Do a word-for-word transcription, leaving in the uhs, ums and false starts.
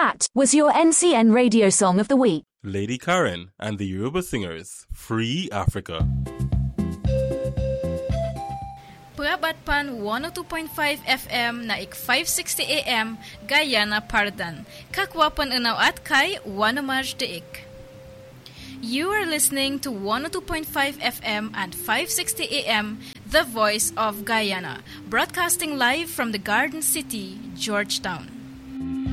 That was your N C N radio song of the week. Lady Karen and the Yoruba Singers, Free Africa. Prabatpan one oh two point five F M na ik five sixty A M Guyana Pardan. Kakwapan unaw at kay Wanamaj Deik. You are listening to one oh two point five F M and five sixty A M, The Voice of Guyana, broadcasting live from the Garden City, Georgetown.